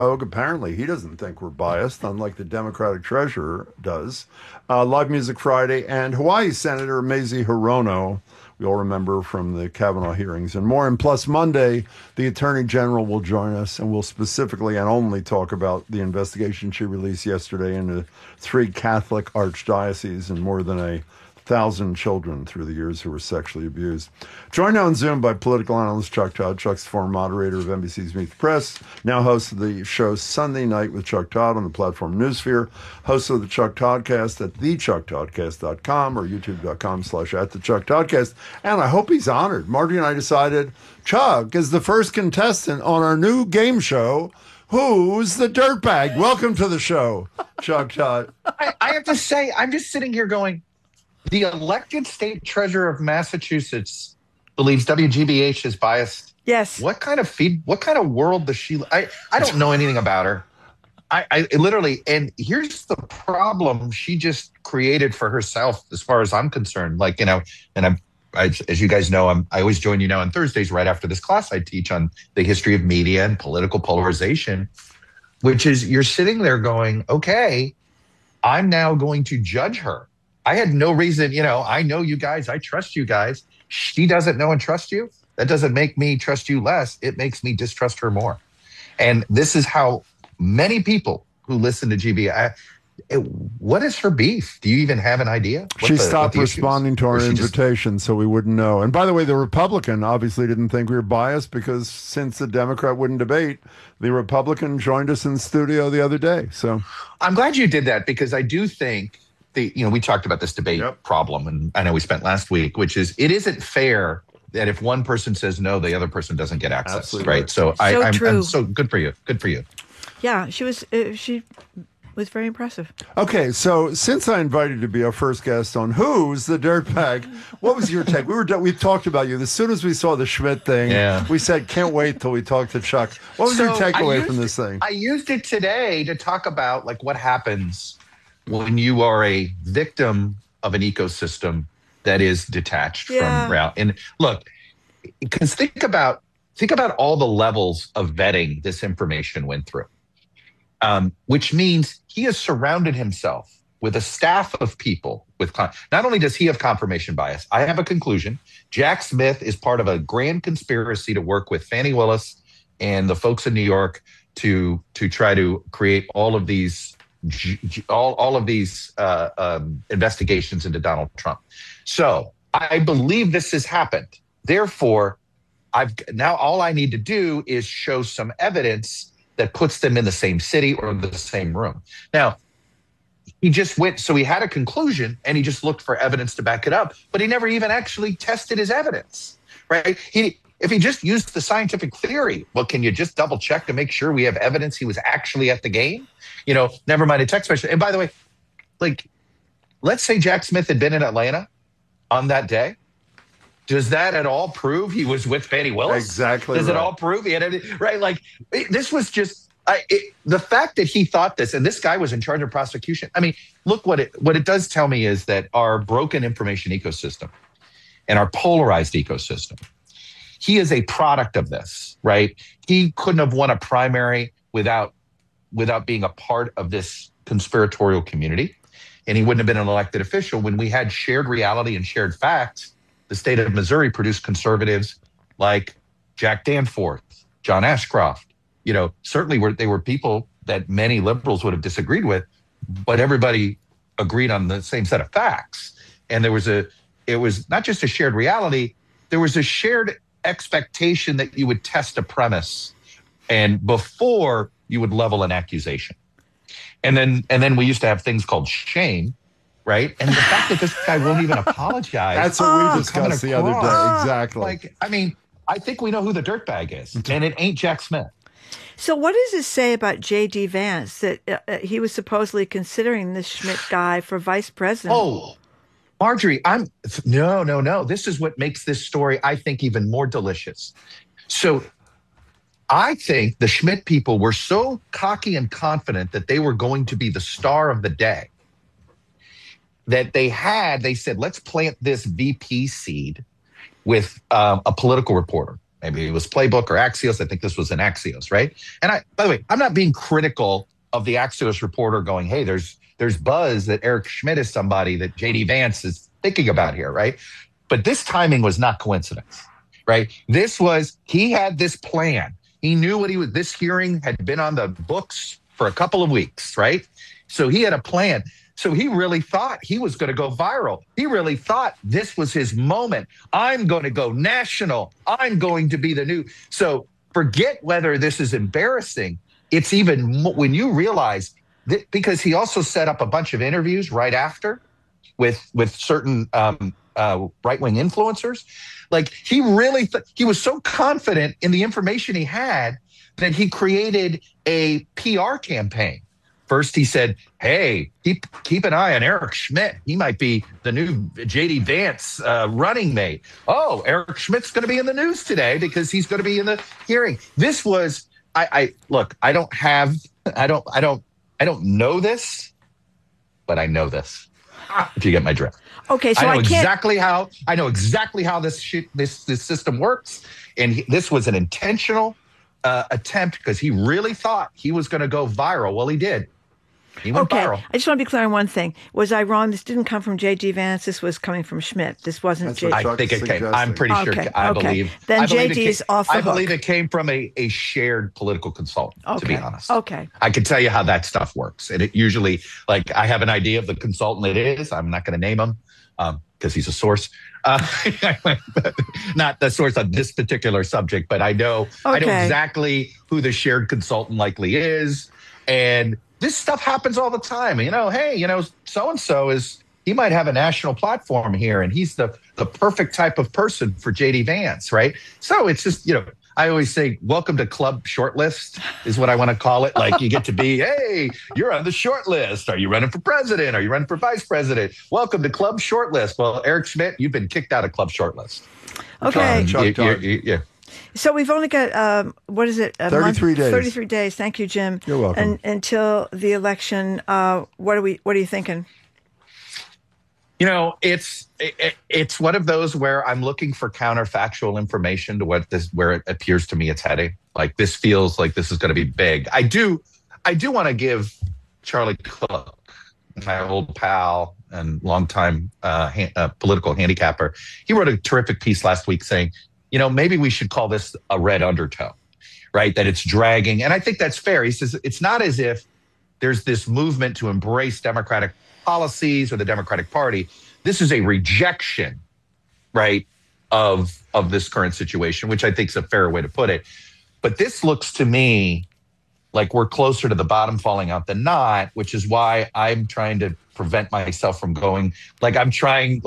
Oh, apparently he doesn't think we're biased, unlike the Democratic treasurer does. Live Music Friday and Hawaii Senator Mazie Hirono. We all remember from the Kavanaugh hearings and more. And plus Monday, the Attorney General will join us and we'll specifically and only talk about the investigation she released yesterday into three Catholic archdioceses and more than a thousand children through the years who were sexually abused. Joined now on Zoom by political analyst Chuck Todd. Chuck's the former moderator of NBC's Meet the Press, now host of the show Sunday Night with Chuck Todd on the platform Newsphere, host of the Chuck Toddcast at thechucktoddcast.com or youtube.com/@thechucktoddcast. And I hope he's honored. Marty and I decided Chuck is the first contestant on our new game show, Who's the Dirtbag? Welcome to the show, Chuck Todd. I have to say, I'm just sitting here going, the elected state treasurer of Massachusetts believes WGBH is biased. Yes. What kind of world does she? I don't know anything about her. I literally, and here's the problem she just created for herself, as far as I'm concerned. Like, and as you guys know, I always join you now on Thursdays right after this class I teach on the history of media and political polarization, which is you're sitting there going, okay, I'm now going to judge her. I had no reason, I know you guys, I trust you guys. She doesn't know and trust you. That doesn't make me trust you less. It makes me distrust her more. And this is how many people who listen to GB, what is her beef? Do you even have an idea? She stopped responding to our invitation, so we wouldn't know. And by the way, the Republican obviously didn't think we were biased because since the Democrat wouldn't debate, the Republican joined us in the studio the other day. So I'm glad you did that because I do think we talked about this debate problem, and I know we spent last week, which is it isn't fair that if one person says no, the other person doesn't get access. Absolutely right? So I'm so good for you. Good for you. Yeah, she was very impressive. Okay, so since I invited you to be our first guest on Who's the Dirtbag, what was your take? We talked about you. As soon as we saw the Schmidt thing, we said, can't wait till we talk to Chuck. What was your takeaway from this thing? I used it today to talk about what happens when you are a victim of an ecosystem that is detached from reality. And look, because think about all the levels of vetting this information went through, which means he has surrounded himself with a staff of people with not only does he have confirmation bias, I have a conclusion. Jack Smith is part of a grand conspiracy to work with Fani Willis and the folks in New York to try to create all of these investigations into Donald Trump. So I believe this has happened. Therefore, now all I need to do is show some evidence that puts them in the same city or the same room. Now, he just went, so he had a conclusion and he just looked for evidence to back it up, but he never even actually tested his evidence, right? If he just used the scientific theory, well, can you just double check to make sure we have evidence he was actually at the game? Never mind a text message. And by the way, let's say Jack Smith had been in Atlanta on that day. Does that at all prove he was with Fani Willis? Exactly. Does it all prove he had right? This was just the fact that he thought this, and this guy was in charge of prosecution. I mean, look what it does tell me is that our broken information ecosystem and our polarized ecosystem. He is a product of this, right? He couldn't have won a primary without being a part of this conspiratorial community, and he wouldn't have been an elected official. When we had shared reality and shared facts, the state of Missouri produced conservatives like Jack Danforth, John Ashcroft. Certainly they were people that many liberals would have disagreed with, but everybody agreed on the same set of facts. And it was not just a shared reality, there was a shared expectation that you would test a premise and before you would level an accusation. And then we used to have things called shame, right? And the fact that this guy won't even apologize. That's what we discussed the other day. Exactly. I think we know who the dirtbag is, and it ain't Jack Smith. So what does it say about J.D. Vance that he was supposedly considering this Schmidt guy for vice president? Oh, Marjorie, no. This is what makes this story, I think, even more delicious. So I think the Schmidt people were so cocky and confident that they were going to be the star of the day that they said, let's plant this VP seed with a political reporter. Maybe it was Playbook or Axios. I think this was an Axios, right? And by the way, I'm not being critical of the Axios reporter going, hey, there's buzz that Eric Schmidt is somebody that JD Vance is thinking about here, right? But this timing was not coincidence, right? He had this plan. He knew this hearing had been on the books for a couple of weeks, right? So he had a plan. So he really thought he was going to go viral. He really thought this was his moment. I'm going to go national. I'm going to be the new. So forget whether this is embarrassing. It's even when you realize that, because he also set up a bunch of interviews right after with certain right-wing influencers. Like he really he was so confident in the information he had that he created a PR campaign. First, he said, hey, keep an eye on Eric Schmidt. He might be the new JD Vance running mate. Oh, Eric Schmidt's going to be in the news today because he's going to be in the hearing. This was, look, I don't know this, but I know this, if you get my drift. Okay, so I know exactly how this system works. And this was an intentional attempt because he really thought he was going to go viral. Well, he did. He went viral. I just want to be clear on one thing. Was I wrong? This didn't come from J.D. Vance. This was coming from Schmidt. This wasn't J.D. I think it came. I'm pretty sure. I believe. Then J.D.'s off the hook. I believe it came from a shared political consultant, to be honest. Okay. I can tell you how that stuff works. And it usually, like, I have an idea of the consultant it is. I'm not going to name him because he's a source. Not the source on this particular subject, but I know exactly who the shared consultant likely is. And this stuff happens all the time. Hey, so-and-so he might have a national platform here, and he's the perfect type of person for JD Vance, right? So it's just, I always say, welcome to Club Shortlist is what I want to call it. Like you get to be, hey, you're on the short list. Are you running for president? Are you running for vice president? Welcome to Club Shortlist. Well, Eric Schmidt, you've been kicked out of Club Shortlist. Okay. Yeah. So we've only got, 33 days. 33 days. Thank you, Jim. You're welcome. Until the election, what are you thinking? It's one of those where I'm looking for counterfactual information to where it appears to me it's heading. Like this feels like this is going to be big. I do want to give Charlie Cook, my old pal and longtime political handicapper. He wrote a terrific piece last week saying, maybe we should call this a red undertow, right? That it's dragging. And I think that's fair. He says it's not as if there's this movement to embrace Democratic policies or the Democratic Party. This is a rejection, right, of this current situation, which I think is a fair way to put it. But this looks to me like we're closer to the bottom falling out than not, which is why I'm trying to prevent myself from going. Like I'm trying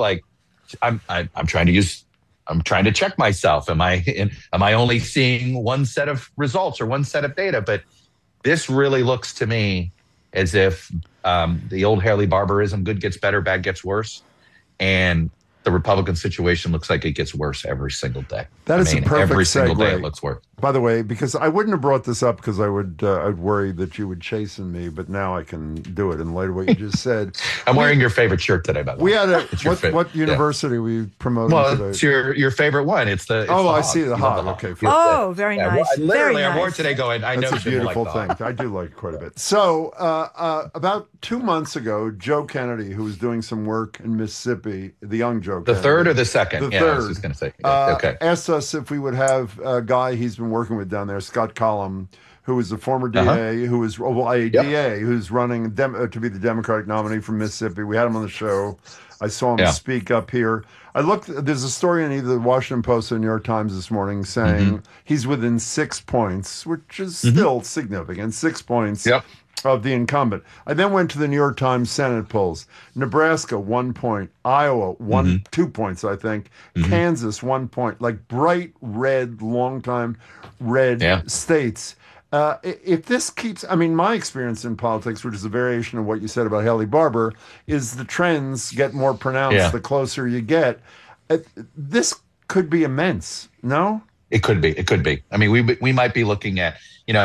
to check myself. Am I only seeing one set of results or one set of data? But this really looks to me as if the old Haley Barberism, good gets better, bad gets worse. And the Republican situation looks like it gets worse every single day. That is a perfect every single segue. day it looks worse. By the way, because I wouldn't have brought this up because I'd worry that you would chasten me, but now I can do it in light of what you just said. I'm wearing your favorite shirt today, by the way. We had what university we promoted today? Well, it's your favorite one. It's the I see the Hog. Okay. Very nice. Literally, I wore it today going, I know it's a beautiful thing. I do like it quite a bit. So about 2 months ago, Joe Kennedy, who was doing some work in Mississippi, the young Joe Kennedy. The third or the second? The third. I was just going to say. Okay. Asked us if we would have a guy he's been working with down there, Scott Collum, who is a former DA, who is DA, who's running to be the Democratic nominee from Mississippi. We had him on the show. I saw him speak up here. I looked. There's a story in either the Washington Post or New York Times this morning saying he's within 6 points, which is still significant. 6 points. Of the incumbent. I then went to the New York Times Senate polls. Nebraska, 1 point. Iowa, 2 points, I think. Kansas, 1 point. Like bright red, long-time red states. If this keeps, my experience in politics, which is a variation of what you said about Haley Barbour, is the trends get more pronounced the closer you get. This could be immense, no? It could be. It could be. We might be looking at,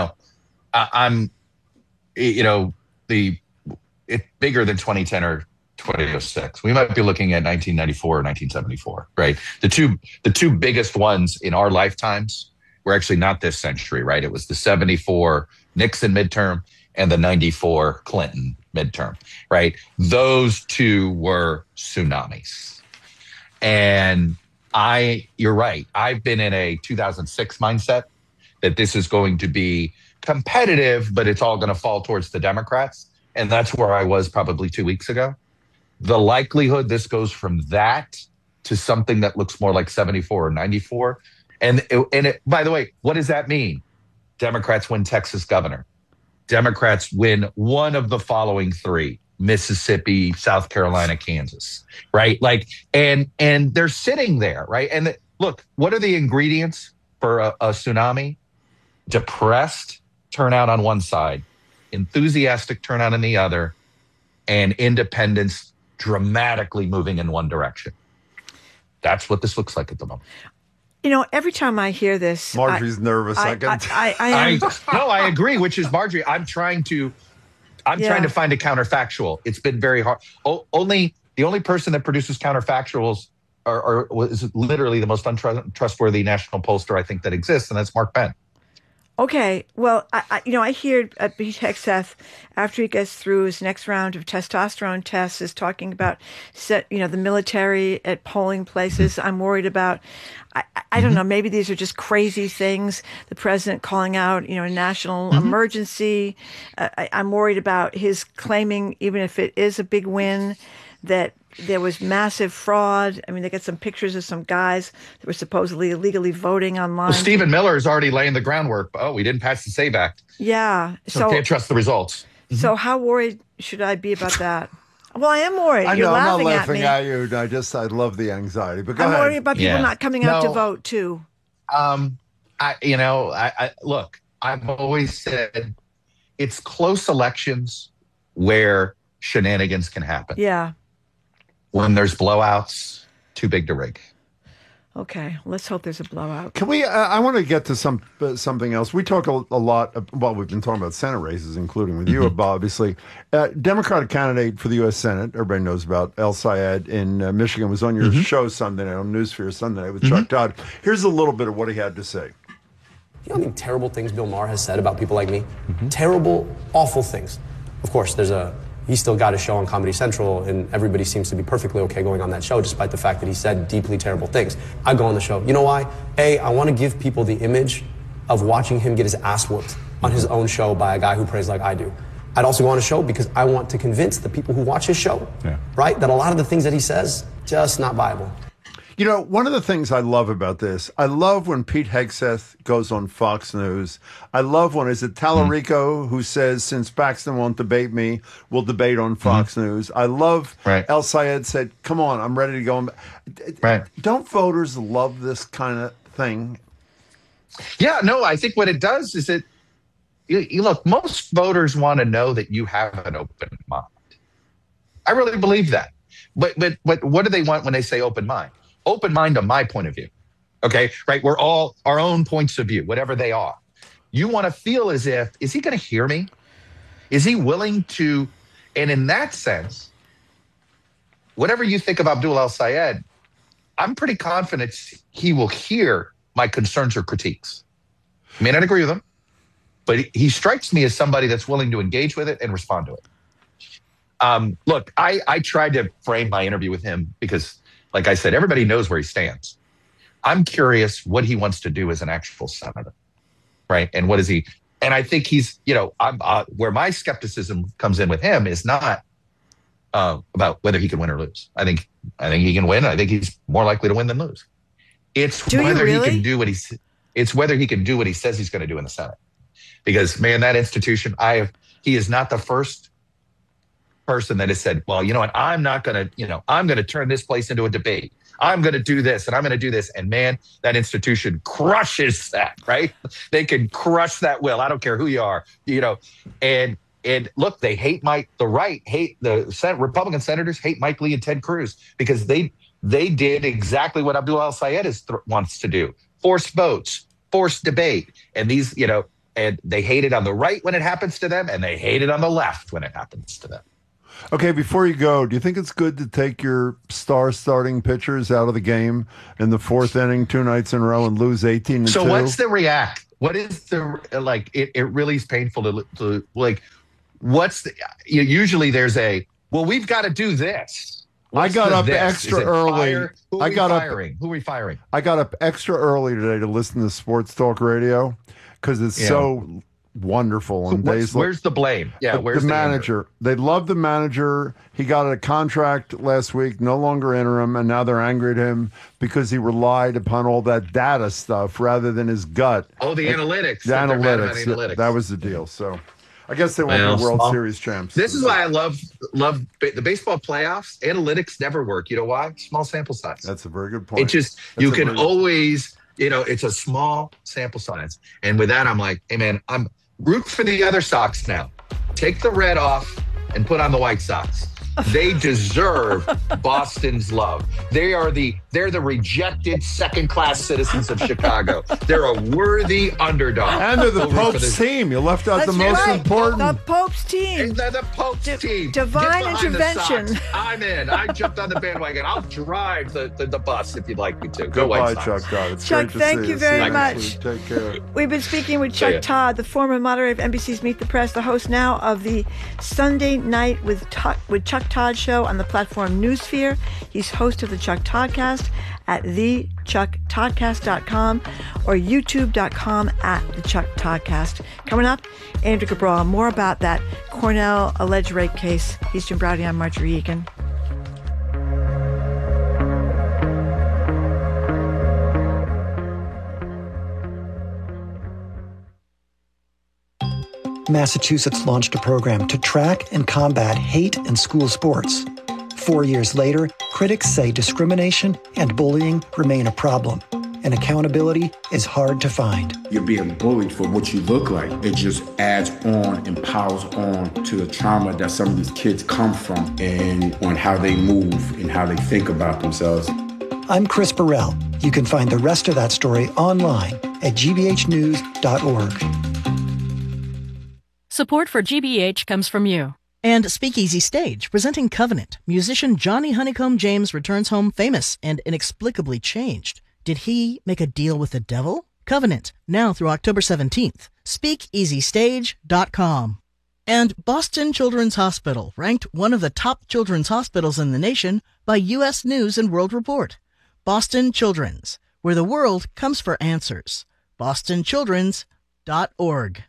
it's bigger than 2010 or 2006. We might be looking at 1994 or 1974, right? The two biggest ones in our lifetimes were actually not this century, right? It was the 74 Nixon midterm and the 94 Clinton midterm, right? Those two were tsunamis. And you're right. I've been in a 2006 mindset that this is going to be competitive, but it's all going to fall towards the Democrats. And that's where I was probably 2 weeks ago. The likelihood this goes from that to something that looks more like 74 or 94. And by the way, what does that mean? Democrats win Texas governor. Democrats win one of the following three: Mississippi, South Carolina, Kansas, right? Like, and they're sitting there, right? And look, what are the ingredients for a tsunami? Depressed turnout on one side, enthusiastic turnout on the other, and independents dramatically moving in one direction. That's what this looks like at the moment. Every time I hear this, Marjorie's nervous. I agree. Which is Marjorie. I'm trying to find a counterfactual. It's been very hard. The only person that produces counterfactuals is literally the most untrustworthy national pollster I think that exists, and that's Mark Penn. Okay, well, I hear Pete Hegseth, after he gets through his next round of testosterone tests, is talking about, the military at polling places. I'm worried about, I don't know, maybe these are just crazy things. The president calling out, a national emergency. I'm worried about his claiming, even if it is a big win, that there was massive fraud. I mean, they got some pictures of some guys that were supposedly illegally voting online. Well, Stephen Miller is already laying the groundwork. Oh, we didn't pass the SAVE Act. Yeah. So can't trust the results. So how worried should I be about that? Well, I am worried. I know, You're I'm laughing not laughing at me. at you. I love the anxiety. But go ahead. I'm worried about people not coming out to vote too. Look, I've always said it's close elections where shenanigans can happen. Yeah. When there's blowouts, too big to rig. Okay, let's hope there's a blowout. Can we? I want to get to something else. We talk a lot. Well, we've been talking about Senate races, including with you, obviously. Democratic candidate for the U.S. Senate, everybody knows about El Sayed in Michigan, was on your show Sunday night, on Newsfear Sunday night with Chuck Todd. Here's a little bit of what he had to say. You know how many terrible things Bill Maher has said about people like me? Terrible, awful things. Of course, he's still got a show on Comedy Central, and everybody seems to be perfectly okay going on that show, despite the fact that he said deeply terrible things. I go on the show. You know why? I want to give people the image of watching him get his ass whooped on his own show by a guy who prays like I do. I'd also go on a show because I want to convince the people who watch his show, right, that a lot of the things that he says, just not viable. You know, one of the things I love about this, I love when Pete Hegseth goes on Fox News. I love when, is it Tallarico who says, since Paxton won't debate me, we'll debate on Fox News. I love El Sayed said, come on, I'm ready to go. Don't voters love this kind of thing? Yeah, no, I think what it does is you look, most voters want to know that you have an open mind. I really believe that. But what do they want when they say open mind? Open mind on my point of view. Okay, right? We're all our own points of view, whatever they are. You want to feel as if, is he going to hear me? Is he willing to? And in that sense, whatever you think of Abdul El Sayed, I'm pretty confident he will hear my concerns or critiques. I may not agree with them, but he strikes me as somebody that's willing to engage with it and respond to it. Look, I tried to frame my interview with him because, like I said, everybody knows where he stands. I'm curious what he wants to do as an actual senator, right? And what is he? And I think he's, where my skepticism comes in with him is not about whether he can win or lose. I think he can win. I think he's more likely to win than lose. It's whether he can do what it's whether he can do what he says he's going to do in the Senate. Because, man, that institution, he is not the first person that has said, well, you know what, I'm going to turn this place into a debate. I'm going to do this and I'm going to do this. And man, that institution crushes that, right? They can crush that will. I don't care who you are, and look, they hate the Republican senators hate Mike Lee and Ted Cruz because they did exactly what Abdul El Sayed wants to do. Forced votes, forced debate. And these, and they hate it on the right when it happens to them and they hate it on the left when it happens to them. Okay, before you go, do you think it's good to take your star starting pitchers out of the game in the fourth inning 2 nights in a row and lose 18-2? So what's the react? What is the like? It really is painful to like. What's the? Usually there's a well. We've got to do this. I got up extra early. Who are we firing? I got up extra early today to listen to Sports Talk Radio because it's so wonderful on days like. Where's the blame? Yeah, where's the manager? They love the manager. He got a contract last week, no longer interim, and now they're angry at him because he relied upon all that data stuff rather than his gut. Oh, the analytics. The analytics. That was the deal. So I guess they won't be World Series champs. This is why I love the baseball playoffs. Analytics never work. You know why? Small sample size. That's a very good point. It just you can always, it's a small sample size. And with that, I'm like, hey man, I'm root for the other Sox now. Take the red off and put on the White Sox. They deserve Boston's love. They're the rejected second-class citizens of Chicago. They're a worthy underdog. And they're the Pope's team. You left out the most important. The Pope's team. They're the Pope's team. Divine intervention. I'm in. I jumped on the bandwagon. I'll drive the bus if you'd like me to. Go Goodbye, White Sox. Chuck Todd. It's Chuck, great to thank see you very much. Take care. We've been speaking with Chuck Todd, the former moderator of NBC's Meet the Press, the host now of the Sunday Night with Chuck Todd show on the platform Newsphere. He's host of the Chuck Toddcast at thechucktoddcast.com or youtube.com at the Chuck Toddcast. Coming up, Andrew Cabral, more about that Cornell alleged rape case. He's Jim Braude. I'm Marjorie Egan. Massachusetts launched a program to track and combat hate in school sports. 4 years later, critics say discrimination and bullying remain a problem, and accountability is hard to find. You're being bullied for what you look like. It just adds on and piles on to the trauma that some of these kids come from and on how they move and how they think about themselves. I'm Chris Burrell. You can find the rest of that story online at gbhnews.org. Support for GBH comes from you. And Speakeasy Stage, presenting Covenant. Musician Johnny Honeycomb James returns home famous and inexplicably changed. Did he make a deal with the devil? Covenant, now through October 17th. SpeakeasyStage.com. And Boston Children's Hospital, ranked one of the top children's hospitals in the nation by U.S. News and World Report. Boston Children's, where the world comes for answers. BostonChildren's.org.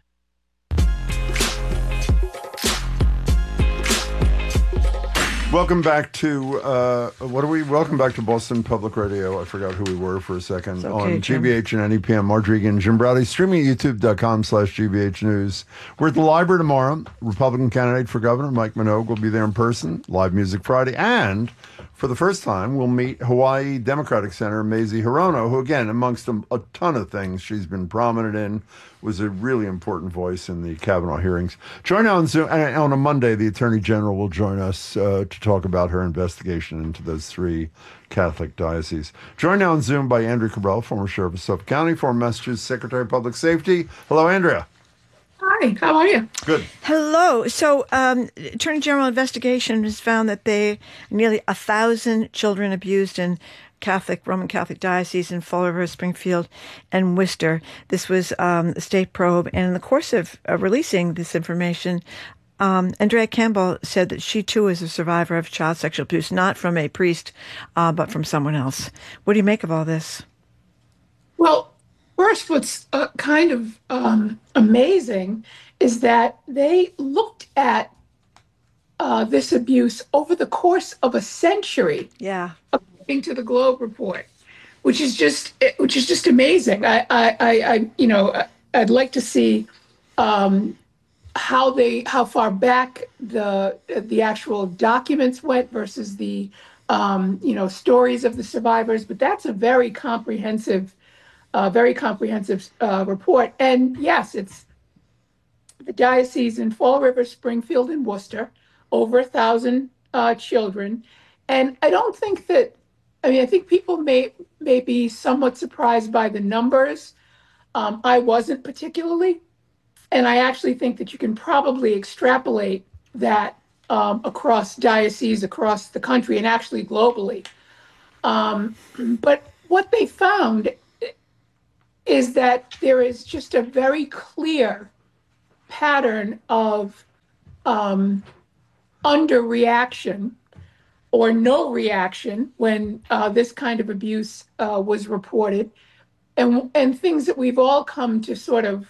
Welcome back to Welcome back to Boston Public Radio. I forgot who we were for a second. Okay, on Jim. GBH and NEPM. Marjorie Egan, Jim Braude, streaming at youtube.com/GBH News. We're at the library tomorrow. Republican candidate for governor Mike Minogue will be there in person. Live Music Friday, and for the first time, we'll meet Hawaii Democratic Senator Mazie Hirono, who, again, amongst a ton of things she's been prominent in, was a really important voice in the Kavanaugh hearings. Join on Zoom. And on a Monday, the Attorney General will join us to talk about her investigation into those 3 Catholic dioceses. Joined now on Zoom by Andrea Cabral, former Sheriff of Suffolk County, former Massachusetts Secretary of Public Safety. Hello, Andrea. Hi, how are you? Good. Hello. So, Attorney General investigation has found that nearly 1,000 children abused in Roman Catholic diocese in Fall River, Springfield, and Worcester. This was a state probe, and in the course of releasing this information, Andrea Campbell said that she too is a survivor of child sexual abuse, not from a priest, but from someone else. What do you make of all this? Well, first, what's kind of amazing is that they looked at this abuse over the course of a century. Yeah. According to the Globe report, which is just amazing. I'd like to see how far back the actual documents went versus the stories of the survivors. But that's a very comprehensive report. And yes, it's the diocese in Fall River, Springfield, and Worcester, over 1,000 children. And I don't think that. I think people may be somewhat surprised by the numbers. I wasn't particularly. And I actually think that you can probably extrapolate that across dioceses, across the country, and actually globally. But what they found is that there is just a very clear pattern of underreaction or no reaction when this kind of abuse was reported, and things that we've all come to sort of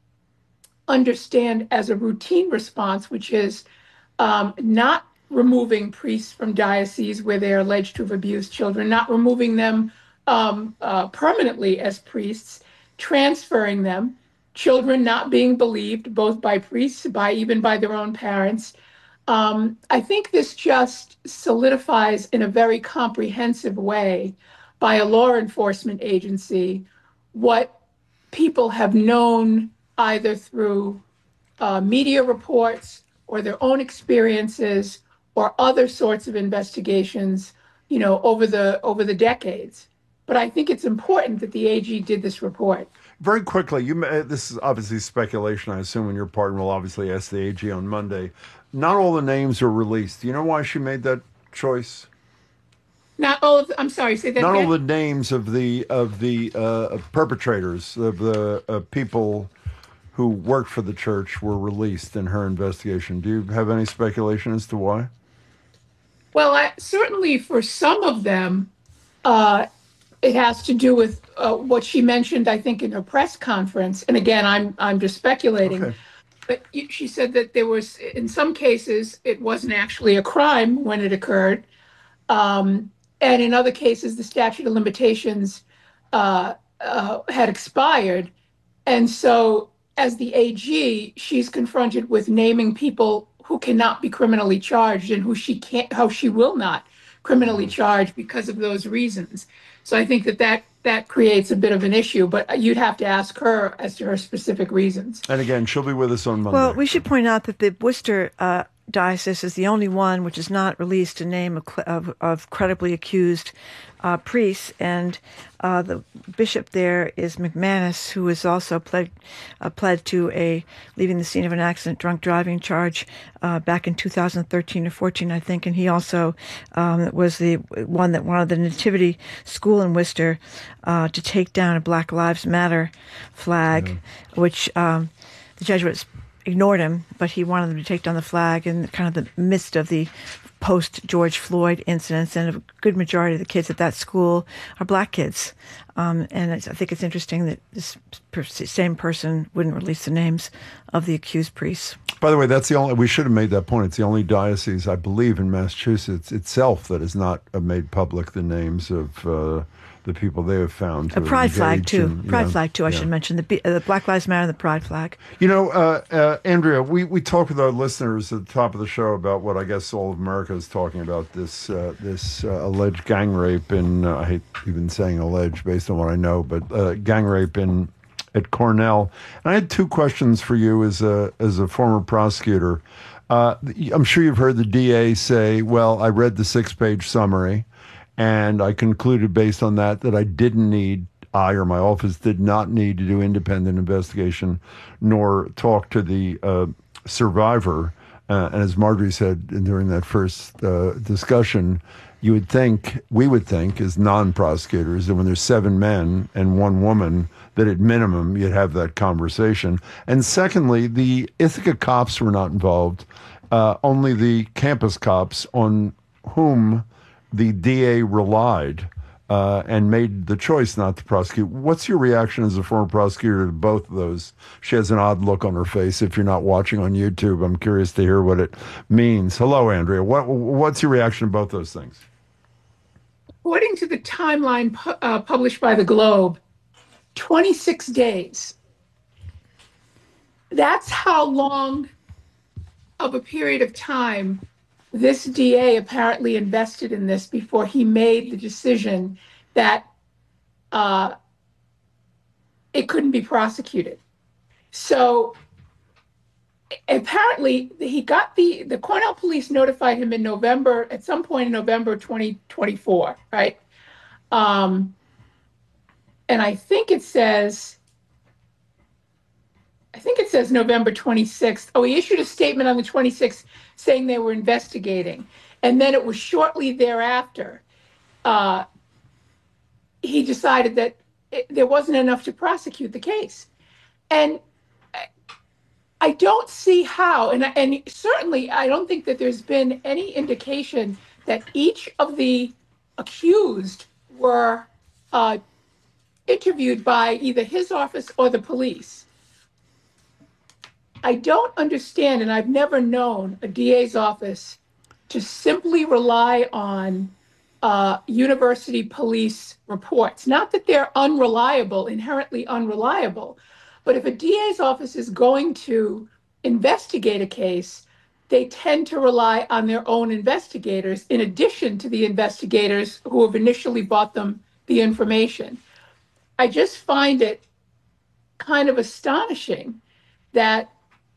understand as a routine response, which is not removing priests from dioceses where they are alleged to have abused children, not removing them permanently as priests, transferring them, children not being believed both by priests, even by their own parents. I think this just solidifies in a very comprehensive way by a law enforcement agency what people have known either through media reports or their own experiences or other sorts of investigations, over the decades. But I think it's important that the AG did this report. Very quickly, this is obviously speculation, I assume, and your partner will obviously ask the AG on Monday. Not all the names are released. Do you know why she made that choice? Not all of I'm sorry, say that Not again? all the names of the perpetrators, of the people who worked for the church were released in her investigation. Do you have any speculation as to why? Well, certainly for some of them, it has to do with what she mentioned, I think, in her press conference. And again, I'm just speculating. Okay. But she said that there was, in some cases, it wasn't actually a crime when it occurred. And in other cases, the statute of limitations had expired. And so as the AG, she's confronted with naming people who cannot be criminally charged and how she will not criminally charge because of those reasons. So I think that creates a bit of an issue, but you'd have to ask her as to her specific reasons. And again, she'll be with us on Monday. Well, we should point out that the Worcester diocese is the only one which has not released a name of credibly accused priests, and the bishop there is McManus, who has also pled to a leaving the scene of an accident drunk driving charge back in 2013 or 14, I think, and he also was the one that wanted the Nativity School in Worcester to take down a Black Lives Matter flag, which the Jesuits ignored him, but he wanted them to take down the flag in kind of the midst of the post-George Floyd incidents, and a good majority of the kids at that school are black kids. And I think it's interesting that this same person wouldn't release the names of the accused priests. By the way, we should have made that point. It's the only diocese, I believe, in Massachusetts itself that has not made public the names of the people they have found. A pride flag, too. Pride flag, too, I should mention. The Black Lives Matter and the pride flag. Andrea, we talked with our listeners at the top of the show about what I guess all of America is talking about, this alleged gang rape in, I hate even saying alleged based on what I know, but gang rape at Cornell. And I had two questions for you as a former prosecutor. I'm sure you've heard the DA say, well, I read the 6-page summary, and I concluded based on that I or my office did not need to do independent investigation nor talk to the survivor. And as Marjorie said during that first discussion, we would think as non-prosecutors that when there's 7 men and 1 woman, that at minimum you'd have that conversation. And secondly, the Ithaca cops were not involved, only the campus cops on whom the DA relied and made the choice not to prosecute. What's your reaction as a former prosecutor to both of those? She has an odd look on her face. If you're not watching on YouTube, I'm curious to hear what it means. Hello, Andrea. What's your reaction to both those things? According to the timeline published by the Globe, 26 days. That's how long of a period of time this DA apparently invested in this before he made the decision that it couldn't be prosecuted. So apparently he got the Cornell police notified him in November, at some point in November 2024, right? And I think it says I think it says November 26th. Oh, he issued a statement on the 26th saying they were investigating. And then it was shortly thereafter, he decided that there wasn't enough to prosecute the case. And I don't see how, and certainly I don't think that there's been any indication that each of the accused were interviewed by either his office or the police. I don't understand, and I've never known a DA's office to simply rely on university police reports. Not that they're unreliable, inherently unreliable, but if a DA's office is going to investigate a case, they tend to rely on their own investigators in addition to the investigators who have initially brought them the information. I just find it kind of astonishing that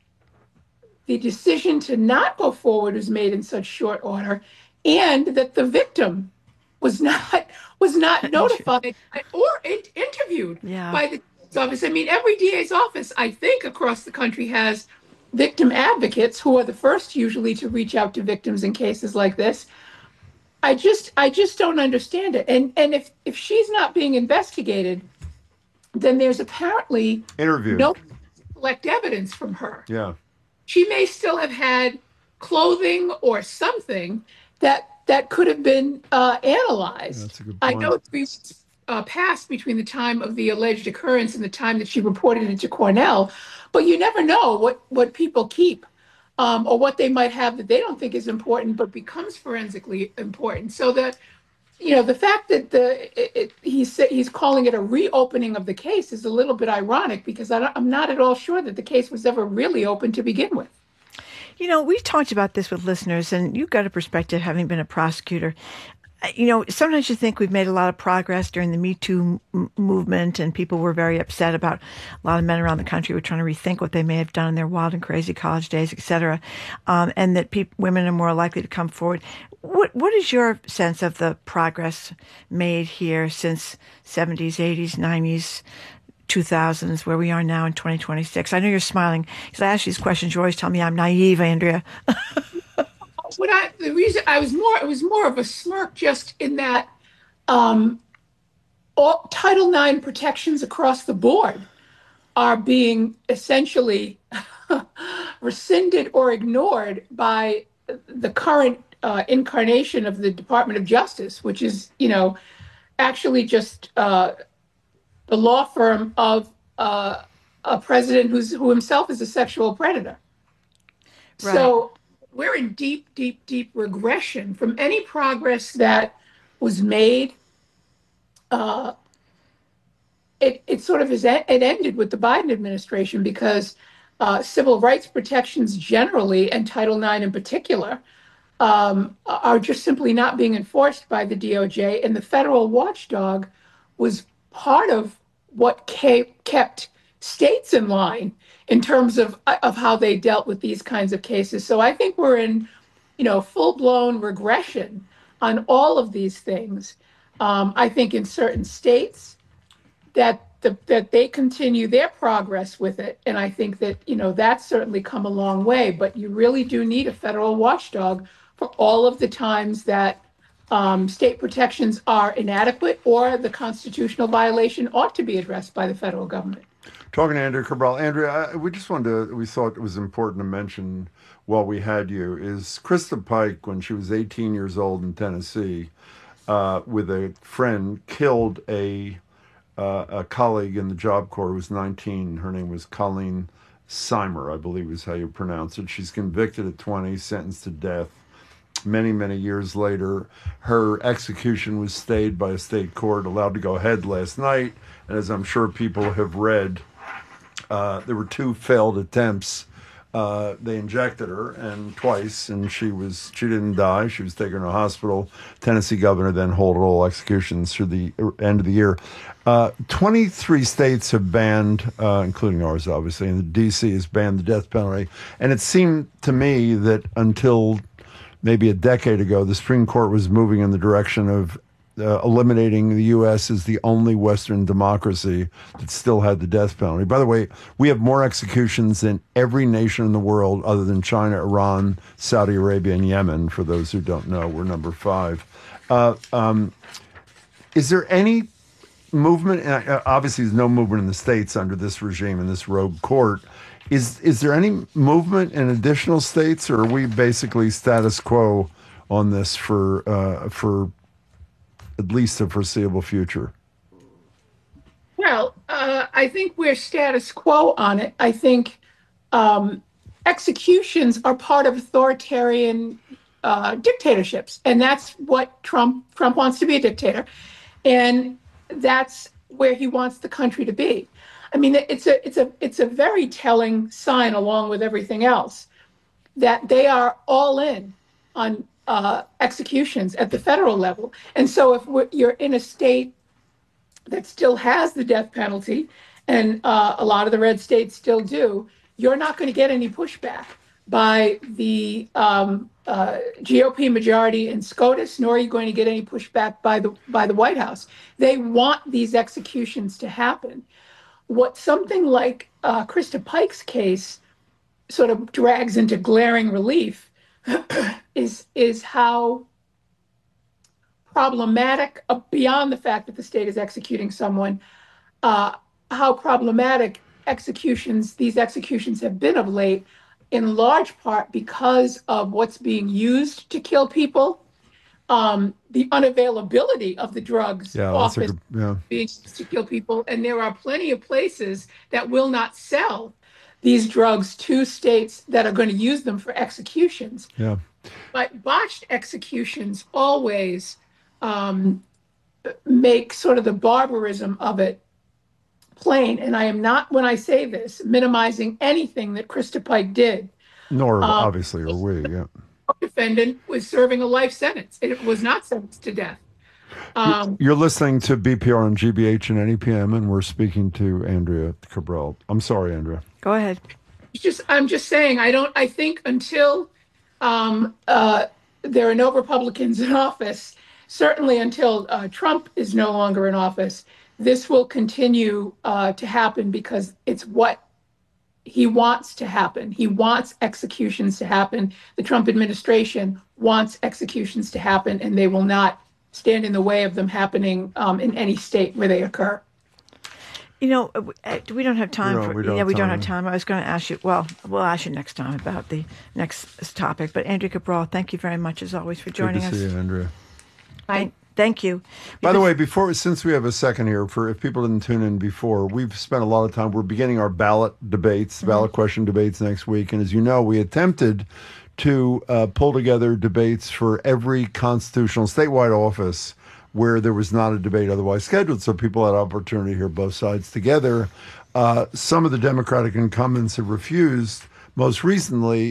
the decision to not go forward was made in such short order, and that the victim was not notified or interviewed by the DA's office. I mean, every DA's office, I think, across the country has victim advocates who are the first usually to reach out to victims in cases like this. I just don't understand it. And if she's not being investigated, then there's apparently no collect evidence from her. Yeah. She may still have had clothing or something that could have been analyzed. That's a good point. I know 3 weeks passed between the time of the alleged occurrence and the time that she reported it to Cornell, but you never know what people keep or what they might have that they don't think is important but becomes forensically important. So that, the fact that he's calling it a reopening of the case is a little bit ironic, because I'm not at all sure that the case was ever really open to begin with. We've talked about this with listeners, and you've got a perspective having been a prosecutor. Sometimes you think we've made a lot of progress during the Me Too movement, and people were very upset about a lot of men around the country were trying to rethink what they may have done in their wild and crazy college days, et cetera, and that women are more likely to come forward. What is your sense of the progress made here since 70s, 80s, 90s, 2000s, where we are now in 2026? I know you're smiling because I ask you these questions. You always tell me I'm naive, Andrea. The reason it was more of a smirk, just in that all Title IX protections across the board are being essentially rescinded or ignored by the current incarnation of the Department of Justice, which is, actually just the law firm of a president who himself is a sexual predator. Right. So we're in deep, deep, deep regression from any progress that was made. It sort of it ended with the Biden administration, because civil rights protections generally, and Title IX in particular, are just simply not being enforced by the DOJ. And the federal watchdog was part of what kept states in line in terms of how they dealt with these kinds of cases. So I think we're in, full-blown regression on all of these things. I think in certain states that they continue their progress with it. And I think that, that's certainly come a long way. But you really do need a federal watchdog for all of the times that state protections are inadequate or the constitutional violation ought to be addressed by the federal government. Talking to Andrea Cabral. Andrea, we thought it was important to mention while we had you is Krista Pike, when she was 18 years old in Tennessee, with a friend, killed a colleague in the Job Corps who was 19. Her name was Colleen Simer, I believe is how you pronounce it. She's convicted at 20, sentenced to death. Many, many years later, her execution was stayed by a state court, allowed to go ahead last night. And as I'm sure people have read, there were 2 failed attempts. They injected her twice, and she didn't die. She was taken to a hospital. Tennessee governor then halted all executions through the end of the year. 23 states have banned, including ours, obviously, and the D.C. has banned the death penalty. And it seemed to me that until maybe a decade ago, the Supreme Court was moving in the direction of eliminating the U.S. as the only Western democracy that still had the death penalty. By the way, we have more executions than every nation in the world other than China, Iran, Saudi Arabia, and Yemen. For those who don't know, we're number 5. Is there any movement? Obviously, there's no movement in the States under this regime in this rogue court. Is there any movement in additional states, or are we basically status quo on this for at least the foreseeable future? Well, I think we're status quo on it. I think executions are part of authoritarian dictatorships, and that's what Trump wants to be, a dictator, and that's where he wants the country to be. I mean, it's a very telling sign, along with everything else, that they are all in on executions at the federal level. And so if you're in a state that still has the death penalty, and a lot of the red states still do, you're not going to get any pushback by the GOP majority in SCOTUS, nor are you going to get any pushback by the White House. They want these executions to happen. What something like Krista Pike's case sort of drags into glaring relief is how problematic, beyond the fact that the state is executing someone, how problematic these executions have been of late, in large part because of what's being used to kill people, the unavailability of the drugs being used to kill people. And there are plenty of places that will not sell these drugs to states that are going to use them for executions. Yeah. But botched executions always make sort of the barbarism of it plain. And I am not, when I say this, minimizing anything that Krista Pike did. Nor obviously are we, yeah. The defendant was serving a life sentence. It was not sentenced to death. You're listening to BPR on GBH and NEPM, and we're speaking to Andrea Cabral. I'm sorry, Andrea. Go ahead. I'm just saying, I think until there are no Republicans in office, certainly until Trump is no longer in office, this will continue to happen because it's what he wants to happen. He wants executions to happen. The Trump administration wants executions to happen, and they will not stand in the way of them happening in any state where they occur. You know, we don't have time. We don't have time. I was going to ask you, well, we'll ask you next time about the next topic. But Andrea Cabral, thank you very much, as always, for joining us. Good to see you, Andrea. Thank you. By the way, since we have a second here, if people didn't tune in before, we've spent a lot of time. We're beginning our ballot debates, ballot question debates next week. And as you know, we attempted to pull together debates for every constitutional statewide office where there was not a debate otherwise scheduled, so people had opportunity to hear both sides together. Some of the Democratic incumbents have refused. Most recently,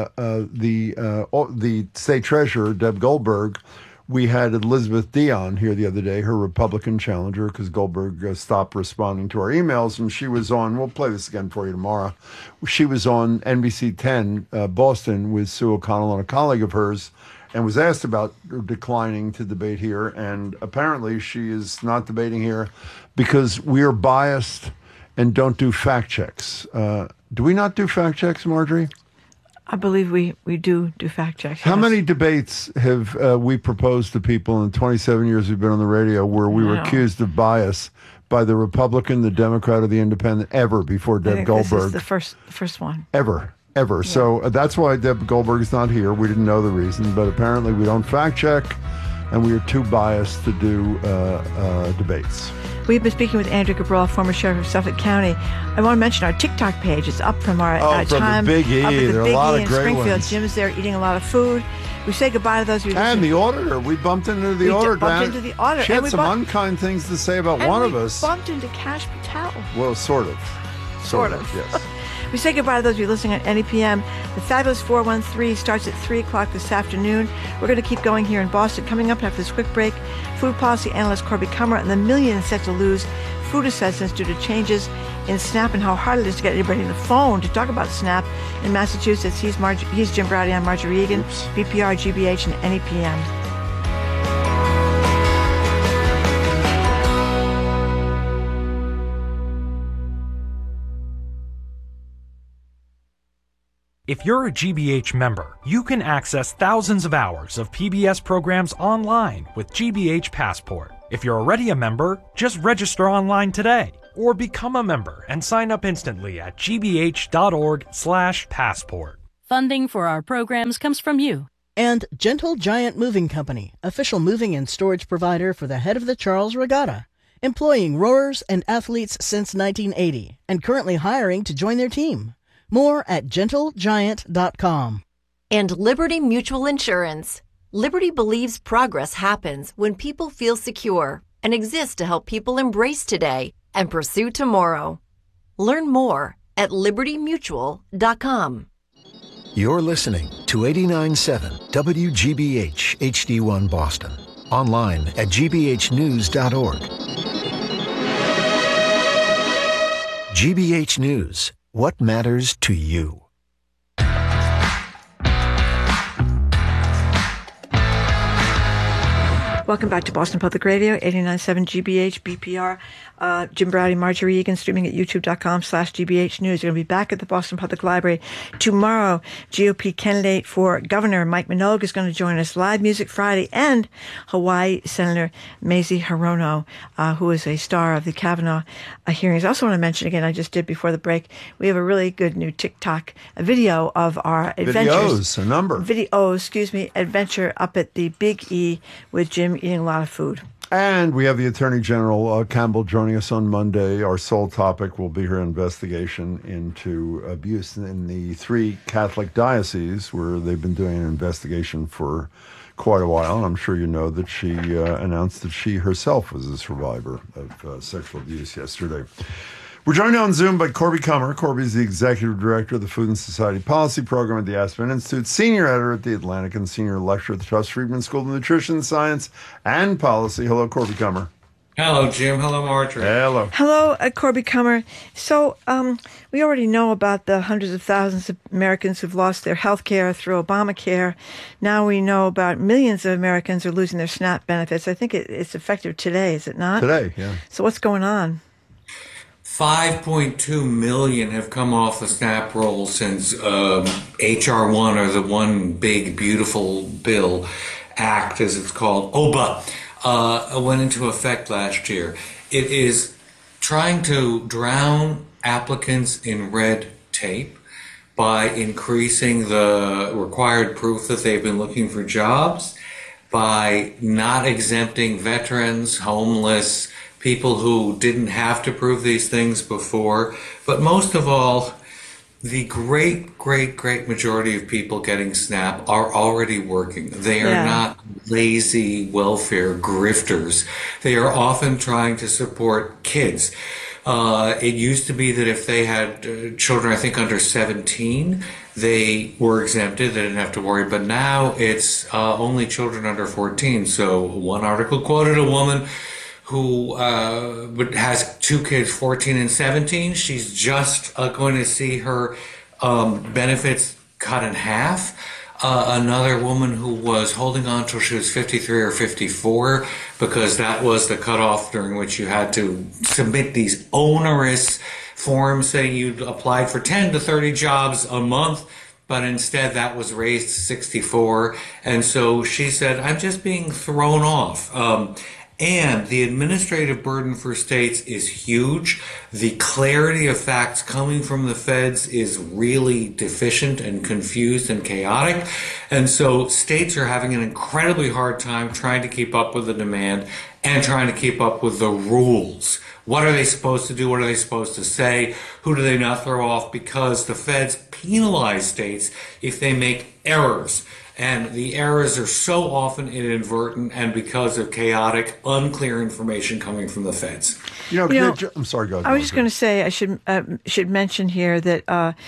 the state treasurer, Deb Goldberg. We had Elizabeth Dion here the other day, her Republican challenger, because Goldberg stopped responding to our emails, and she was on, we'll play this again for you tomorrow, she was on NBC 10 Boston with Sue O'Connell and a colleague of hers, and was asked about declining to debate here, and apparently she is not debating here because we are biased and don't do fact checks. Do we not do fact checks, Marjorie? I believe we do fact checks. How many debates have we proposed to people in 27 years we've been on the radio where we were accused of bias by the Republican, the Democrat, or the Independent ever before Deb Goldberg? This is the first one. Ever. Yeah. So that's why Deb Goldberg is not here. We didn't know the reason, but apparently we don't fact check, and we are too biased to do debates. We've been speaking with Andrea Cabral, former sheriff of Suffolk County. I want to mention our TikTok page. It's up from our time. The Big E. Up at the there are Big a lot E of great Springfield. ones. Jim's there eating a lot of food. We say goodbye to those who And the auditor. We bumped into the auditor. Bumped into the auditor. She had some unkind things to say about one of us. Bumped into Kash Patel. Well, sort of. Sort of, yes. We say goodbye to those of you listening at NEPM. The Fabulous 413 starts at 3 o'clock this afternoon. We're going to keep going here in Boston. Coming up after this quick break, food policy analyst Corby Kummer and the millions set to lose food assistance due to changes in SNAP and how hard it is to get anybody on the phone to talk about SNAP in Massachusetts. He's Jim Browdy. I'm Marjorie Egan, BPR, GBH, and NEPM. If you're a GBH member, you can access thousands of hours of PBS programs online with GBH Passport. If you're already a member, just register online today or become a member and sign up instantly at gbh.org/passport. Funding for our programs comes from you. And Gentle Giant Moving Company, official moving and storage provider for the head of the Charles Regatta, employing rowers and athletes since 1980 and currently hiring to join their team. More at gentlegiant.com. And Liberty Mutual Insurance. Liberty believes progress happens when people feel secure and exists to help people embrace today and pursue tomorrow. Learn more at libertymutual.com. You're listening to 89.7 WGBH HD1 Boston. Online at gbhnews.org. GBH News. What matters to you? Welcome back to Boston Public Radio, 89.7 GBH, BPR. Jim Browdy, Marjorie Egan, streaming at youtube.com/GBH News. You're going to be back at the Boston Public Library tomorrow. GOP candidate for governor Mike Minogue is going to join us. Live Music Friday, and Hawaii Senator Mazie Hirono, who is a star of the Kavanaugh hearings. I also want to mention again, I just did before the break, we have a really good new TikTok video of our adventures. Adventure up at the Big E with Jim eating a lot of food. And we have the Attorney General Campbell joining us on Monday. Our sole topic will be her investigation into abuse in the 3 Catholic dioceses, where they've been doing an investigation for quite a while. And I'm sure you know that she announced that she herself was a survivor of sexual abuse yesterday. We're joined on Zoom by Corby Kummer. Corby is the Executive Director of the Food and Society Policy Program at the Aspen Institute, Senior Editor at The Atlantic, and Senior Lecturer at the Tufts Friedman School of Nutrition, Science, and Policy. Hello, Corby Kummer. Hello, Jim. Hello, Marjorie. Hello. Hello, Corby Kummer. So we already know about the hundreds of thousands of Americans who've lost their health care through Obamacare. Now we know about millions of Americans are losing their SNAP benefits. I think it's effective today, is it not? Today, yeah. So what's going on? 5.2 million have come off the SNAP roll since H.R. 1, or the One Big Beautiful Bill Act, as it's called, OBA, went into effect last year. It is trying to drown applicants in red tape by increasing the required proof that they've been looking for jobs, by not exempting veterans, homeless, people who didn't have to prove these things before. But most of all, the great majority of people getting SNAP are already working. They are not lazy welfare grifters. They are often trying to support kids. It used to be that if they had children, I think under 17, they were exempted. They didn't have to worry. But now it's only children under 14. So one article quoted a woman who has 2 kids, 14 and 17. She's just going to see her benefits cut in half. Another woman who was holding on till she was 53 or 54, because that was the cutoff during which you had to submit these onerous forms saying you'd applied for 10 to 30 jobs a month, but instead that was raised to 64. And so she said, I'm just being thrown off. And the administrative burden for states is huge. The clarity of facts coming from the feds is really deficient and confused and chaotic. And so states are having an incredibly hard time trying to keep up with the demand and trying to keep up with the rules. What are they supposed to do? What are they supposed to say? Who do they not throw off? Because the feds penalize states if they make errors. And the errors are so often inadvertent and because of chaotic, unclear information coming from the feds. I'm sorry, go ahead. I was just going to say, I should mention here that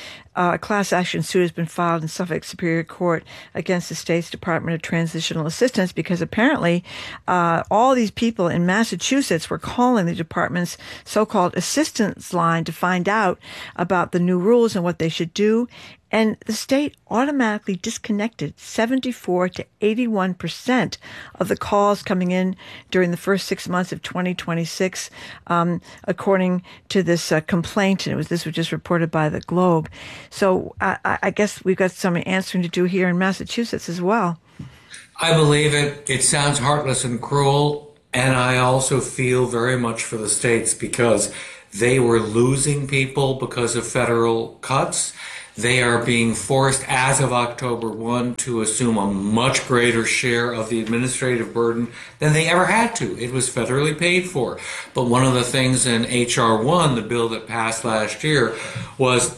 a class action suit has been filed in Suffolk Superior Court against the state's Department of Transitional Assistance, because apparently all these people in Massachusetts were calling the department's so-called assistance line to find out about the new rules and what they should do. And the state automatically disconnected 74 to 81% of the calls coming in during the first 6 months of 2026, according to this complaint. And this was just reported by the Globe. So I guess we've got some answering to do here in Massachusetts as well. I believe it. It sounds heartless and cruel. And I also feel very much for the states because they were losing people because of federal cuts. They are being forced, as of October 1, to assume a much greater share of the administrative burden than they ever had to. It was federally paid for. But one of the things in H.R. 1, the bill that passed last year, was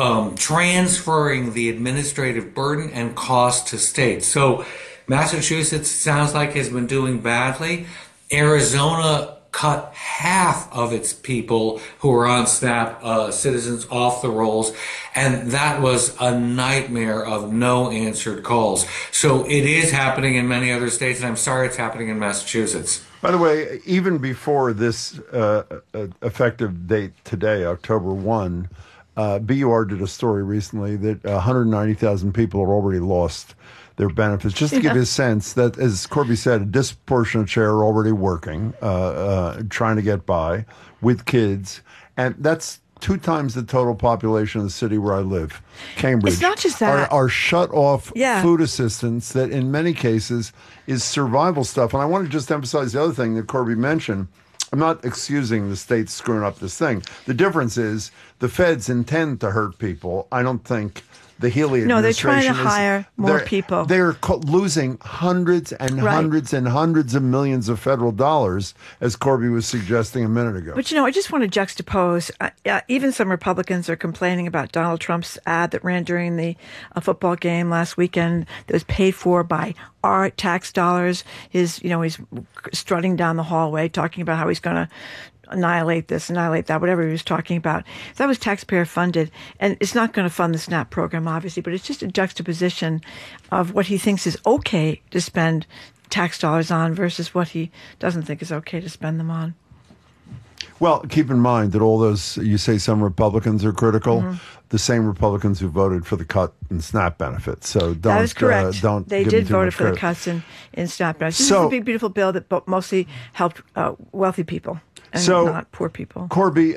transferring the administrative burden and cost to states. So Massachusetts sounds like has been doing badly. Arizona cut half of its people who were on SNAP citizens off the rolls, and that was a nightmare of no answered calls. So it is happening in many other states, and I'm sorry it's happening in Massachusetts. By the way, even before this effective date today, October 1, BUR did a story recently that 190,000 people are already lost their benefits. Just to give you a sense that, as Corby said, a disproportionate share are already working, trying to get by with kids. And that's 2 times the total population of the city where I live, Cambridge. It's not just that. Are shut off food assistance that in many cases is survival stuff. And I want to just emphasize the other thing that Corby mentioned. I'm not excusing the states screwing up this thing. The difference is the feds intend to hurt people. I don't think the Healy administration. No, they're trying to hire more people. They're losing hundreds and hundreds and hundreds of millions of federal dollars, as Corby was suggesting a minute ago. But, I just want to juxtapose. Even some Republicans are complaining about Donald Trump's ad that ran during the football game last weekend that was paid for by our tax dollars. He's strutting down the hallway talking about how he's going to annihilate this, annihilate that, whatever he was talking about. That was taxpayer funded, and it's not going to fund the SNAP program, obviously, but it's just a juxtaposition of what he thinks is okay to spend tax dollars on versus what he doesn't think is okay to spend them on. Well, keep in mind that all those, you say some Republicans are critical, the same Republicans who voted for the cut in SNAP benefits. So don't. That is correct. They did vote for credit. the cuts in SNAP benefits. This is a big, beautiful bill that mostly helped wealthy people. And not poor people. Corby,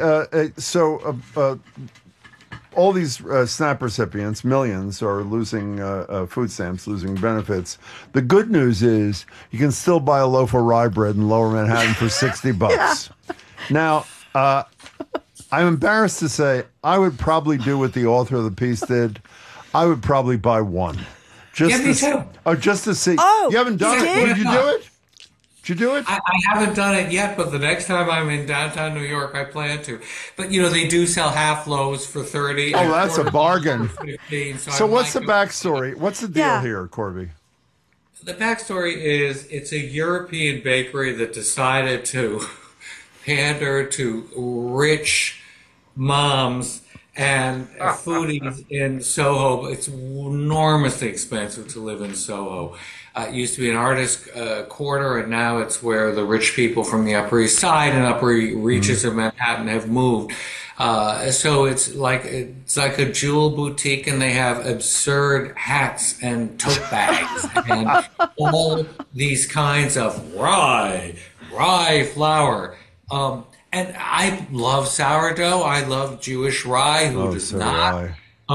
all these SNAP recipients, millions, are losing food stamps, losing benefits. The good news is you can still buy a loaf of rye bread in Lower Manhattan for $60. Yeah. Now, I'm embarrassed to say I would probably do what the author of the piece did. I would probably buy one. Me too. Oh, just to see. Oh, you haven't done it? Did you do it? Did you do it? I haven't done it yet, but the next time I'm in downtown New York, I plan to. But, they do sell half loaves for $30. Oh, that's a bargain. 15, so what's the backstory? What's the deal here, Corby? The backstory is it's a European bakery that decided to pander to rich moms and foodies in Soho. It's enormously expensive to live in Soho. It used to be an artist quarter, and now it's where the rich people from the Upper East Side and Upper Reaches of Manhattan have moved. So it's like a jewel boutique, and they have absurd hats and tote bags and all these kinds of rye flour. And I love sourdough. I love Jewish rye. Who does not?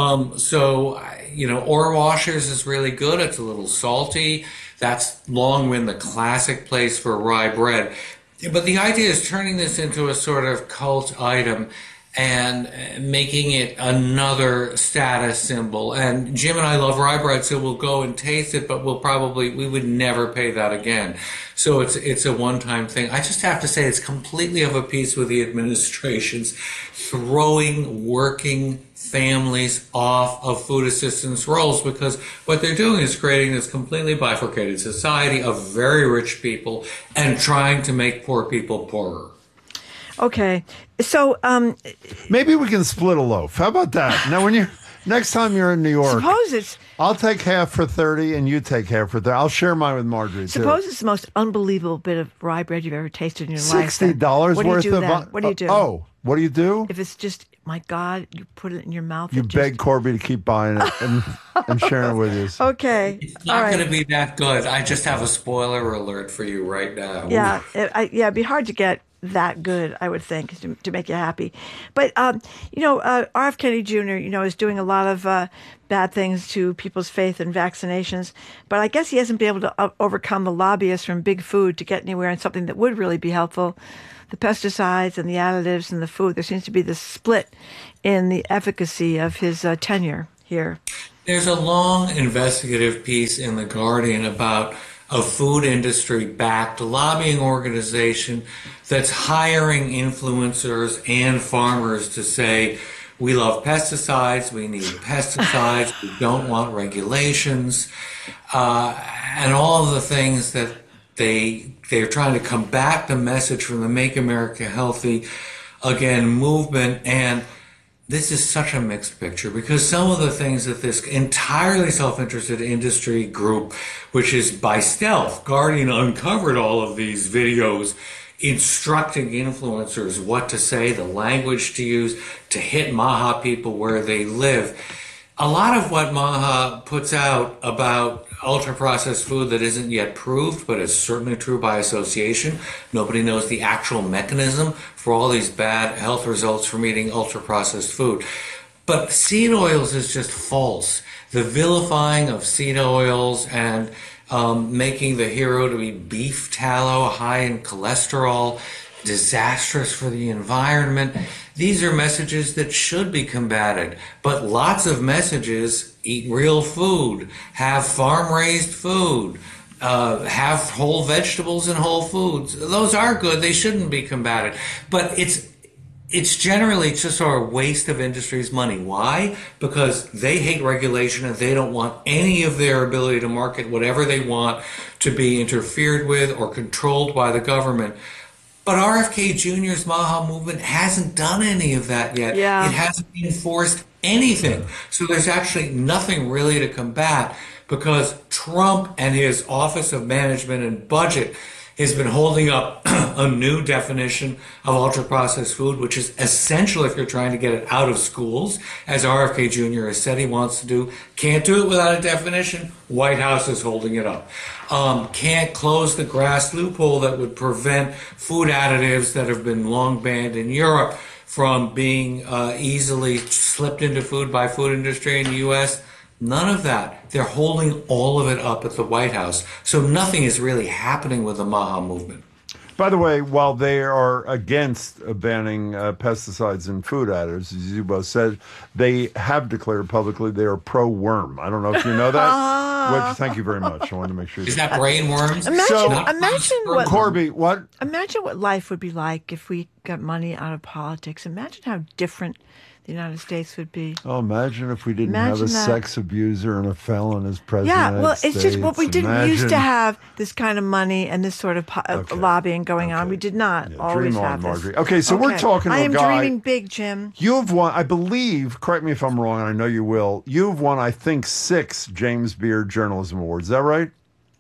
Ore Washers is really good. It's a little salty. That's long been the classic place for rye bread. But the idea is turning this into a sort of cult item and making it another status symbol. And Jim and I love rye bread, so we'll go and taste it, but we would never pay that again. So it's a one-time thing. I just have to say it's completely of a piece with the administration's throwing working families off of food assistance rolls, because what they're doing is creating this completely bifurcated society of very rich people and trying to make poor people poorer. Okay, so maybe we can split a loaf. How about that? Now, next time you're in New York, I'll take half for $30 and you take half for $30. I'll share mine with Marjorie. Suppose it's the most unbelievable bit of rye bread you've ever tasted in your life. $60 worth of. What do you do? What do you do? If it's just, my God, you put it in your mouth. You beg Corby to keep buying it and sharing it with us. Okay. It's not going to be that good. I just have a spoiler alert for you right now. Yeah, it'd be hard to get that good, I would think, to make you happy. But, R.F. Kennedy Jr., is doing a lot of bad things to people's faith in vaccinations. But I guess he hasn't been able to overcome the lobbyists from Big Food to get anywhere on something that would really be helpful. The pesticides and the additives in the food. There seems to be this split in the efficacy of his tenure here. There's a long investigative piece in The Guardian about a food industry-backed lobbying organization that's hiring influencers and farmers to say, we love pesticides, we need pesticides, we don't want regulations, and all of the things that they're trying to combat the message from the Make America Healthy Again movement. And this is such a mixed picture because some of the things that this entirely self-interested industry group, which is by stealth, Guardian uncovered all of these videos instructing influencers what to say, the language to use, to hit Maha people where they live. A lot of what Maha puts out about ultra-processed food that isn't yet proved, but is certainly true by association. Nobody knows the actual mechanism for all these bad health results from eating ultra-processed food. But seed oils is just false. The vilifying of seed oils and making the hero to be beef tallow, high in cholesterol, disastrous for the environment. These are messages that should be combated. But lots of messages: eat real food, have farm-raised food, have whole vegetables and whole foods. Those are good. They shouldn't be combated. But it's generally just sort of waste of industry's money. Why? Because they hate regulation and they don't want any of their ability to market whatever they want to be interfered with or controlled by the government. But RFK Jr.'s Maha movement hasn't done any of that yet. Yeah. It hasn't enforced anything. So there's actually nothing really to combat because Trump and his Office of Management and Budget has been holding up a new definition of ultra-processed food, which is essential if you're trying to get it out of schools, as RFK Jr. has said he wants to do. Can't do it without a definition. White House is holding it up. Can't close the GRAS loophole that would prevent food additives that have been long banned in Europe from being easily slipped into food by food industry in the U.S. None of that. They're holding all of it up at the White House. So nothing is really happening with the Maha movement. By the way, while they are against banning pesticides and food additives, as you both said, they have declared publicly they are pro-worm. I don't know if you know that. Which, thank you very much. I wanted to make sure. Is that brain worms? Imagine Corby, what? Imagine what life would be like if we got money out of politics. Imagine how different the United States would be. Oh, imagine if we didn't have a sex abuser and a felon as president. Yeah, well, it's just what we didn't used to Imagine. have this kind of money and this sort of lobbying going on. We did not always Dream on, have this. Marjorie. Okay, so we're talking to I a am guy. dreaming big, Jim. You have won, I believe, correct me if I'm wrong, and I know you will, you have won, I think, 6 James Beard Journalism Awards. Is that right?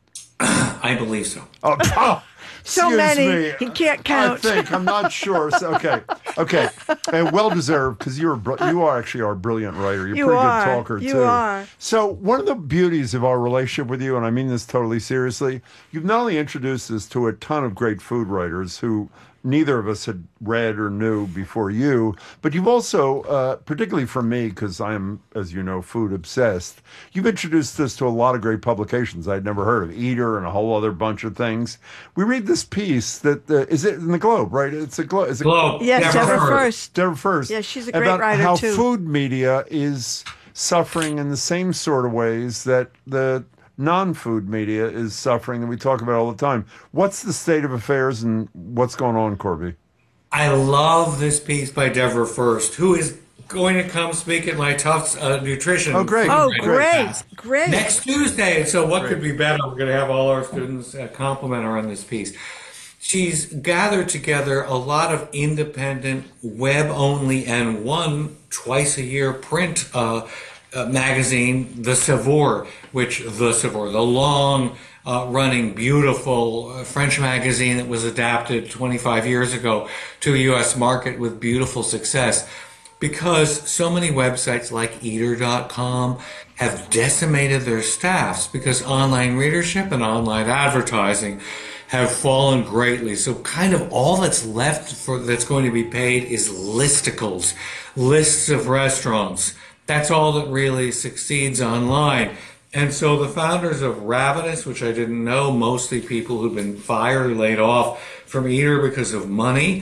I believe so. Oh, So excuse many, me. he can't count. I think, I'm not sure. So, okay. And well-deserved, because you are actually our brilliant writer. You're a pretty good talker, too. You are. So one of the beauties of our relationship with you, and I mean this totally seriously, you've not only introduced us to a ton of great food writers who neither of us had read or knew before you, but you've also, particularly for me, because I am, as you know, food obsessed, you've introduced us to a lot of great publications I'd never heard of, Eater and a whole other bunch of things. We read this piece that, is it in the Globe, right? It's a Globe. Globe. Yes, Deborah First. Deborah First. Yeah, she's a great about writer, how too. food media is suffering in the same sort of ways that the non-food media is suffering that we talk about all the time. What's the state of affairs and what's going on, Corby? I love this piece by Deborah First, who is going to come speak at my Tufts Nutrition. Oh, great. Oh, class great. next Tuesday. So what could be better? We're going to have all our students compliment her on this piece. She's gathered together a lot of independent, web-only, and one twice-a-year print magazine, The Savoir, the long running, beautiful French magazine that was adapted 25 years ago to a U.S. market with beautiful success. Because so many websites like Eater.com have decimated their staffs because online readership and online advertising have fallen greatly. So kind of all that's left that's going to be paid is listicles, lists of restaurants. That's all that really succeeds online. And so the founders of Ravenous, which I didn't know, mostly people who've been fired or laid off from Eater because of money,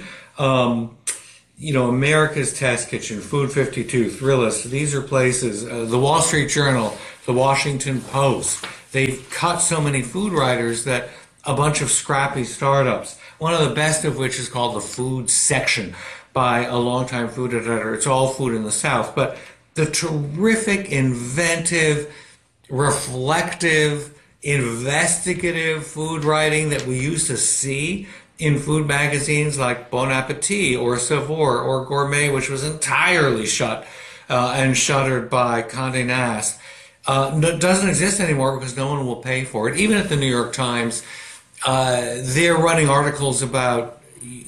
America's Test Kitchen, Food 52, Thrillist, these are places, the Wall Street Journal, the Washington Post. They've cut so many food writers that a bunch of scrappy startups, one of the best of which is called The Food Section by a longtime food editor. It's all food in the South. But the terrific, inventive, reflective, investigative food writing that we used to see in food magazines like Bon Appetit or Savoir or Gourmet, which was entirely shut and shuttered by Condé Nast, doesn't exist anymore because no one will pay for it. Even at the New York Times, they're running articles about,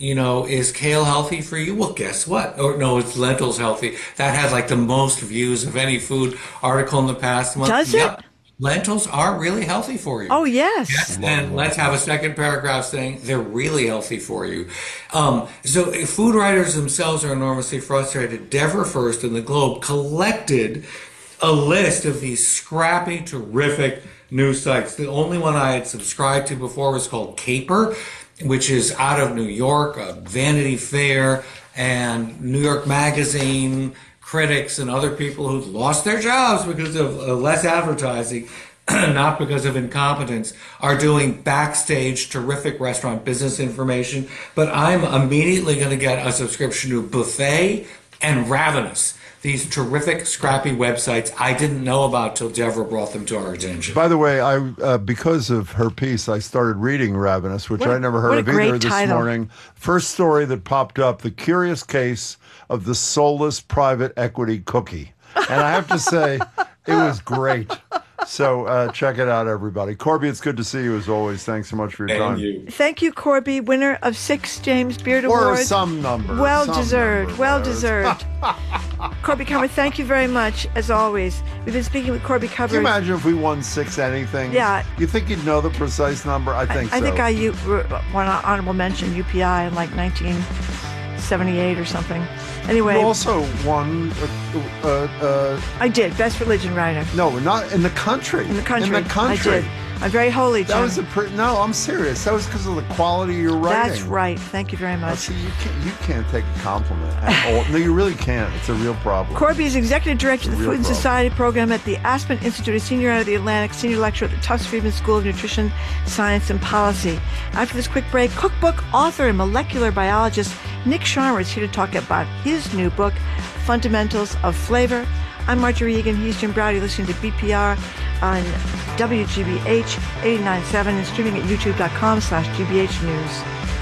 is kale healthy for you? Well, guess what? Or no, it's lentils healthy. That has like the most views of any food article in the past month. Does it? Yep. Lentils are really healthy for you. Oh, yes. Yes, and let's have a second paragraph saying they're really healthy for you. So food writers themselves are enormously frustrated. Deborah First and the Globe collected a list of these scrappy, terrific news sites. The only one I had subscribed to before was called Caper, which is out of New York, Vanity Fair and New York Magazine critics and other people who've lost their jobs because of less advertising, not because of incompetence, are doing backstage terrific restaurant business information. But I'm immediately going to get a subscription to Buffet and Ravenous, these terrific, scrappy websites I didn't know about till Deborah brought them to our attention. By the way, I because of her piece, I started reading Ravenous, which I never heard of either this morning. First story that popped up, The Curious Case of the Soulless Private Equity Cookie. And I have to say, it was great. So check it out, everybody. Corby, it's good to see you as always. Thanks so much for your time. Thank you, Corby, winner of 6 James Beard Awards. Or some number. Well deserved. Corby Cover, thank you very much, as always. We've been speaking with Corby Cover. Can you imagine if we won 6 anything? Yeah. You think you'd know the precise number? I think so. I think I won an honorable mention UPI in like 1978 or something. Anyway. You also won... I did. Best religion writer. No, not in the country. In the country. I did. I'm very holy, Jim. That was no, I'm serious. That was because of the quality of your writing. That's right. Thank you very much. See, you can't take a compliment at all. No, you really can't. It's a real problem. Corby is Executive Director of the Food and Society Program at the Aspen Institute, a senior out of the Atlantic, senior lecturer at the Tufts Friedman School of Nutrition, Science, and Policy. After this quick break, cookbook author and molecular biologist Nick Sharma is here to talk about his new book, Fundamentals of Flavor. I'm Marjorie Egan. He's Jim Browdy, listening to BPR on WGBH 89.7 and streaming at youtube.com/GBH News.